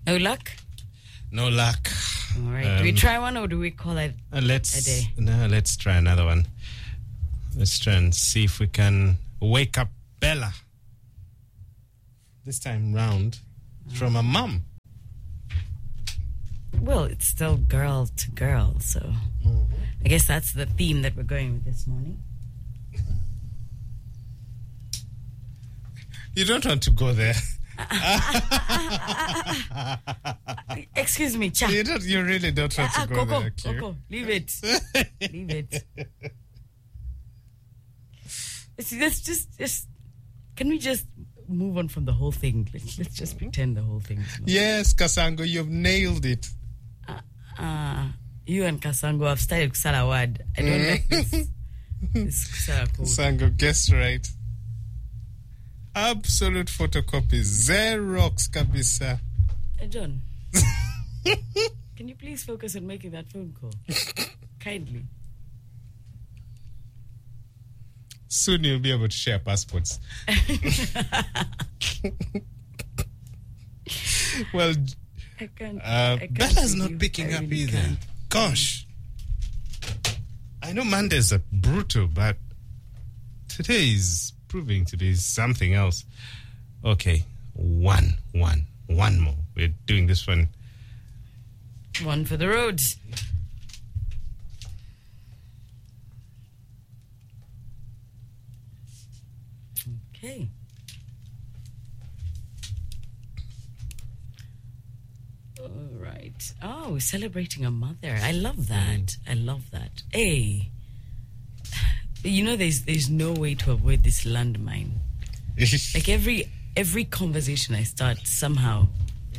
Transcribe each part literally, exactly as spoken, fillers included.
No luck? No luck. All right. Um, do we try one or do we call it uh, let's, a day? No, let's try another one. Let's try and see if we can wake up Bella. This time round from a mum. Well, it's still girl to girl, so mm-hmm. I guess that's the theme that we're going with this morning. You don't want to go there. Excuse me, Cha. You don't. You really don't want to uh, go Coco, there. Q. Coco, leave it. Leave it. See, let's just, just. Can we just move on from the whole thing? Let's, let's just pretend the whole thing. Yes, Kasango, you've nailed it. Uh, uh, you and Kasango have started Kusala word. I don't mm. like this. This Kusala code. Kasango, guess right. Absolute photocopies. Xerox kabisa. Hey, John. Can you please focus on making that phone call? Kindly. Soon you'll be able to share passports. Well, I can't, uh, I can't Bella's not picking I up really either. Can't. Gosh. I know Mondays are brutal, but today is proving to be something else. Okay, one, one, one more. We're doing this one. One for the road. Okay. All right. Oh, we're celebrating a mother. I love that. I love that. Hey. You know, there's there's no way to avoid this landmine. Like every every conversation I start somehow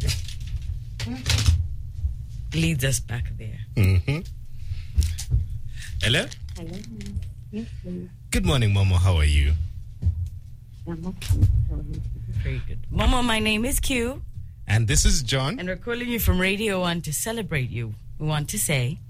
leads us back there. Mm-hmm. Hello? Hello. Yes, please. Good morning, Momo. How are you? I'm okay. Very good. Momo, my name is Q. And this is John. And we're calling you from Radio one to celebrate you. We want to say...